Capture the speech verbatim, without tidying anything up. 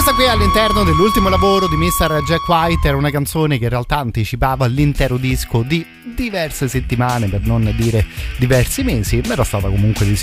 Questa qui è all'interno dell'ultimo lavoro di mister Jack White, era una canzone che in realtà anticipava l'intero disco di diverse settimane, per non dire diversi mesi, ma era stata comunque